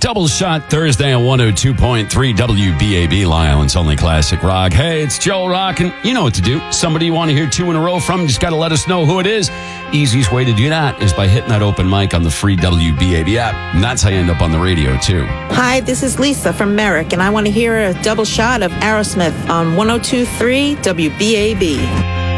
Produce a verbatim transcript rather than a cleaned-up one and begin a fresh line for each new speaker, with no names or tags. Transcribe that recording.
Double Shot Thursday on one oh two point three W B A B, Long Island's only classic rock. Hey, it's Joe Rock, and you know what to do. Somebody you want to hear two in a row from, just got to let us know who it is. Easiest way to do that is by hitting that open mic on the free W B A B app, and that's how you end up on the radio, too.
Hi, this is Lisa from Merrick, and I want to hear a double shot of Aerosmith on one oh two point three W B A B.